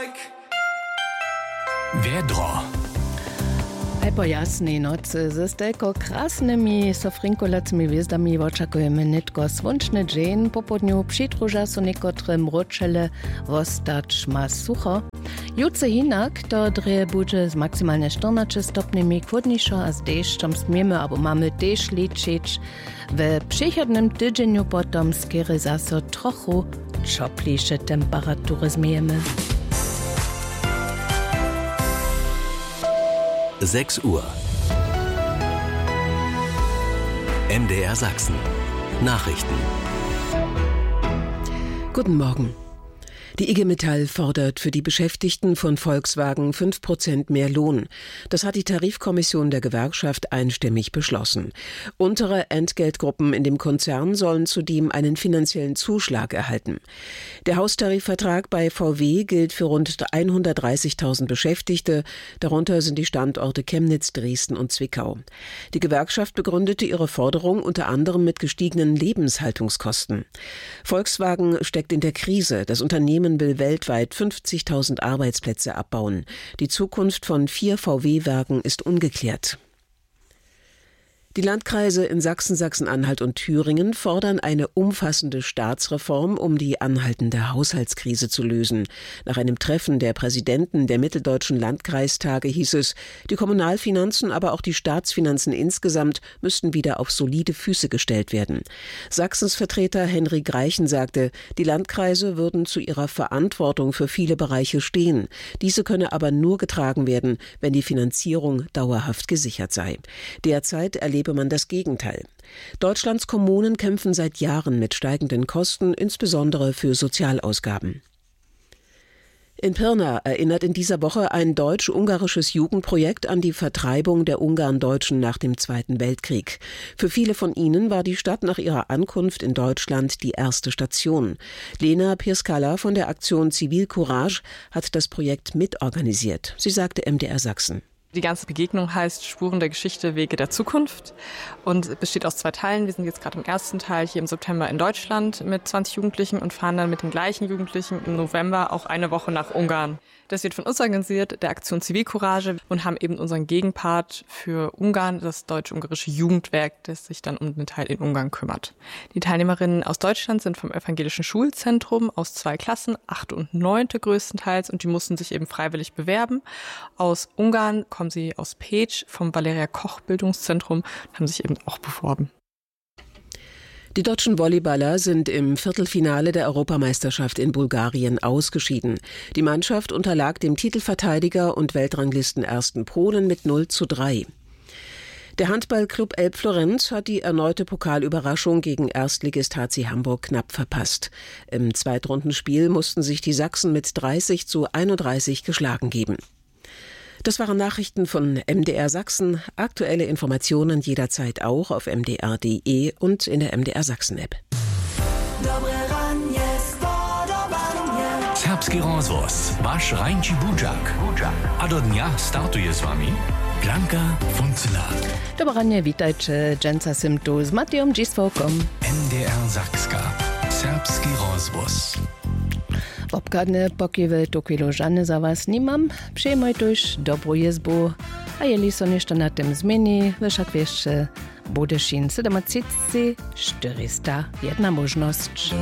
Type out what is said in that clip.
Wiedro. Po jasnej nocy ze stelko krasnymi sofrinkolacmi wiezdami oczekujemy nitko słonczny dzień. Po południu przydruża so niekotre mroczele wostać ma sucho. Jutro hinak to dreje będzie z maksymalnie 14 stopniami chłodniejszo, a z deszczem smiemy albo mamy też liczyć. W przychodnym tydzieniu potom skiery zaso trochu cioplejsze temperatury zmiemy. 6 Uhr. MDR Sachsen. Nachrichten. Guten Morgen. Die IG Metall fordert für die Beschäftigten von Volkswagen 5% mehr Lohn. Das hat die Tarifkommission der Gewerkschaft einstimmig beschlossen. Untere Entgeltgruppen in dem Konzern sollen zudem einen finanziellen Zuschlag erhalten. Der Haustarifvertrag bei VW gilt für rund 130.000 Beschäftigte. Darunter sind die Standorte Chemnitz, Dresden und Zwickau. Die Gewerkschaft begründete ihre Forderung unter anderem mit gestiegenen Lebenshaltungskosten. Volkswagen steckt in der Krise. Das Unternehmen will weltweit 50.000 Arbeitsplätze abbauen. Die Zukunft von 4 VW-Werken ist ungeklärt. Die Landkreise in Sachsen, Sachsen-Anhalt und Thüringen fordern eine umfassende Staatsreform, um die anhaltende Haushaltskrise zu lösen. Nach einem Treffen der Präsidenten der mitteldeutschen Landkreistage hieß es, die Kommunalfinanzen, aber auch die Staatsfinanzen insgesamt müssten wieder auf solide Füße gestellt werden. Sachsens Vertreter Henrik Reichen sagte, die Landkreise würden zu ihrer Verantwortung für viele Bereiche stehen. Diese könne aber nur getragen werden, wenn die Finanzierung dauerhaft gesichert sei. Derzeit erlebe man das Gegenteil. Deutschlands Kommunen kämpfen seit Jahren mit steigenden Kosten, insbesondere für Sozialausgaben. In Pirna erinnert in dieser Woche ein deutsch-ungarisches Jugendprojekt an die Vertreibung der Ungarn-Deutschen nach dem Zweiten Weltkrieg. Für viele von ihnen war die Stadt nach ihrer Ankunft in Deutschland die erste Station. Lena Pirskala von der Aktion Zivilcourage hat das Projekt mitorganisiert. Sie sagte MDR Sachsen. Die ganze Begegnung heißt Spuren der Geschichte, Wege der Zukunft und besteht aus 2 Teilen. Wir sind jetzt gerade im ersten Teil hier im September in Deutschland mit 20 Jugendlichen und fahren dann mit den gleichen Jugendlichen im November auch eine Woche nach Ungarn. Das wird von uns organisiert, der Aktion Zivilcourage, und haben eben unseren Gegenpart für Ungarn, das deutsch-ungarische Jugendwerk, das sich dann um den Teil in Ungarn kümmert. Die Teilnehmerinnen aus Deutschland sind vom Evangelischen Schulzentrum aus 2 Klassen, 8. und 9. größtenteils, und die mussten sich eben freiwillig bewerben. Aus Ungarn kommen sie aus Pécs vom Valeria Koch Bildungszentrum und haben sich eben auch beworben. Die deutschen Volleyballer sind im Viertelfinale der Europameisterschaft in Bulgarien ausgeschieden. Die Mannschaft unterlag dem Titelverteidiger und Weltranglistenersten Polen mit 0:3. Der Handballclub Elbflorenz hat die erneute Pokalüberraschung gegen Erstligist HC Hamburg knapp verpasst. Im Zweitrundenspiel mussten sich die Sachsen mit 30:31 geschlagen geben. Das waren Nachrichten von MDR Sachsen. Aktuelle Informationen jederzeit auch auf mdr.de und in der MDR Sachsen-App. Serbski rozvoz, wasz rańczy budziak. A do dnia startuje z wami Blanka Funzela. Dobranie, witajcie, Jensa Simtu z Matijom Dziswokom. MDR Sakska. Serbski rozvoz. Obkadne pokiwy to kilo żany za was nie mam. Przyjmujtuś dobrą jezbu, a jeli so nieszto na tym zmieni, wyszak wieszcze Budešin 77 401 možnosť.